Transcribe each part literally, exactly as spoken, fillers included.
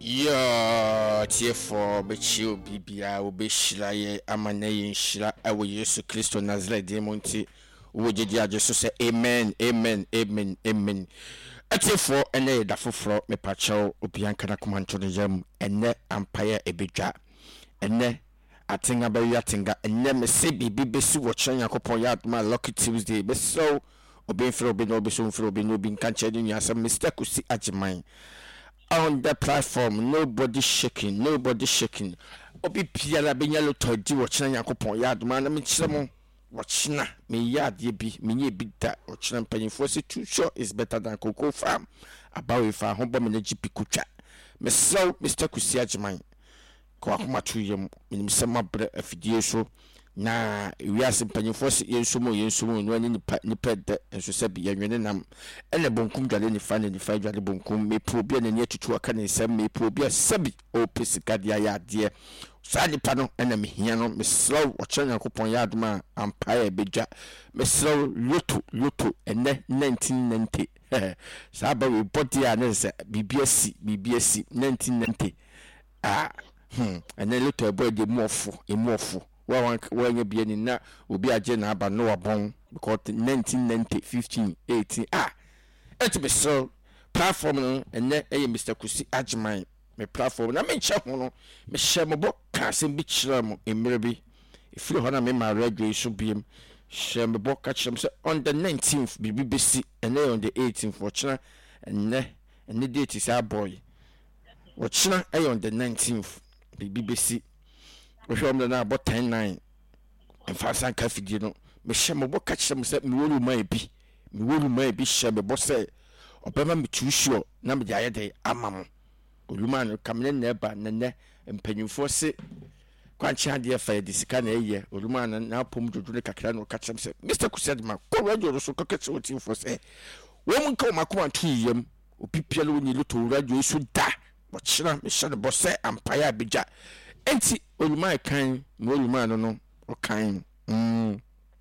Yo, therefore, but you be I will be shila amane shila I will use Christo Nazle Demonti. Would you just say amen, amen, amen, amen. At therefore, and a daffo fro me pacho, Opiankana command to the gem, and ne empire a bija, and ne. I think about yatinga, and then me say be be see watching your copoyat my lucky Tuesday, but so. Obin for obin obi so for obin obi can change you some mistake to see at your mind. On the platform, nobody shaking, nobody shaking. Obi Piala Binyalo told you watching Yakopon yard man. I mean, some watching me yard ye be, me big that watching penny for say too short is better than Cocoa Farm. About if I home bomb in a G P Kucha. Miss so, Mister Kusiaj mine. Coacuma to you, in some bread of so. Na we are simply force yensumo yensumo no ani ni pede enso se be yenwene nam ene bonkum dwale ni fa ni fa dwale bonkum me probia na ni tutu aka ni sem me probia sabi o pesika dia ya de sa ni pa no ene me hia no me slow o chanya kopon ya aduma empire beja me slow loto loto ene nineteen ninety sa ba we body a ne se bbs bbs nineteen ninety ah hmm ene loto boy de mofo e mofo wa wa be ni na obi aje na aba no wabon because nineteen ninety fifteen eighteen ah et be so platform no ene eye Mister Kusi Ajman me platform na me nche ho no me hye mo bo ka sem bi kire mo emre bi ifiri ho na me ma radio so biem hye mo bo ka kire mo say on the nineteenth bi bi besi ene on the eighteenth for chira ene ene date is our boy wo chira eye on the nineteenth bi bi besi we show them na about ten nine and fast and coffee no me hye mo bo ka kire mo say me wolu mai bi me wolu mai bi hye me bo say obema me too sure na me jaye dey amam oluma no kamne neba nene mpanyimfo se kwanchi ade fa de sika na eye oluma na na pom dodo ne kakra no ka kire mo say Mister Kusi ma ko radio so ka kire wotin fo say wo mun ka makoma tuyem opipiale woni luto radio so da bo kire me hye bo say empire abija enti oluma kan mo oluma no no o kan mm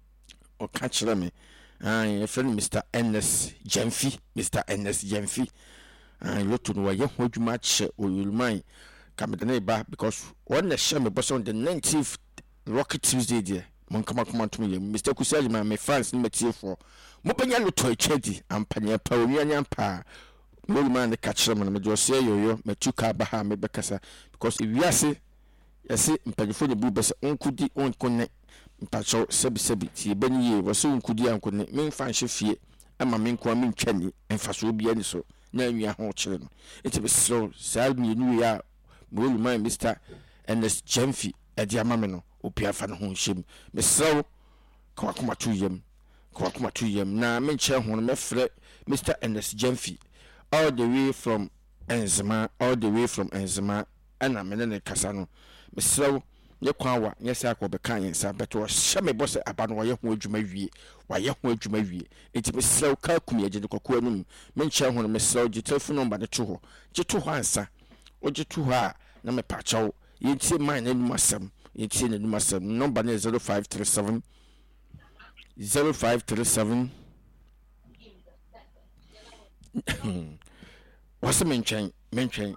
o ka kire me ah your friend Mister Ernest Jemfi Mister Ernest Jemfi ah lotu no ye ho dwuma che oluma kamedane ba because one na share me boss on the nineteenth Rocket Tuesday there mon kama kama to me Mister Kusi Ajman me fans ni metie for mo panya loto echedi ampanya pa onuanya mpa oluma ne ka kire me no me do say yoyo metuka ba ha me bekasa because if we ase yesi mpanyifo ne bu bese onkudi onkone mpacho sebi sebi ti bani ye wo so onkudi ankone me mfa nhye fie ama me nko me ntwani mfaso obi ani so na anwia ho kire no it be so sad me nu ya bolu man Mister Ernest Jemfi edi ama me no opia fa no ho nhyem me so kwa kuma tu yem kwa kuma tu yem na me nche ho no me frɛ Mister Ernest Jemfi all the way from Enzima all the way from Enzima ana me ne kasa no me so ye kwa wa ye se akọ be kan yen sa beto hye me boss aba no ye ho adwuma wie wa ye ho adwuma wie enti me so ka kum ye gide kokko anum me nche ho no me so gi telephone number ne to ho gi to ho ansa o gi to ho a na me pa chaw ye tie man na num asem ye tie na num asem number ne zero five three seven zero five three seven wase me ntwen me ntwen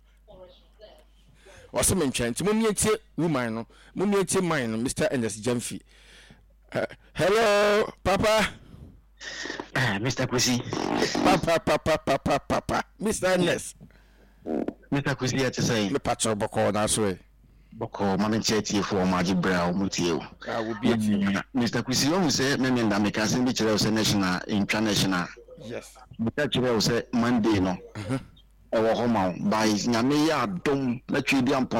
wase me ntwen ti momietie woman no momietie man no Mister Ernest Jemfi uh, hello papa ah Mister Kusi papa papa papa papa Mister Ernest Mister Kusi ya tsai me patcho boko na so e boko mama nchetie fo ma ji bra o mutie o ah wo bi ati Mister Kusi o say me me nda me ka sen bi kire o say national international yes bi ka kire o say Monday no e wo ho ma by nyame ya dom na twi bi ampo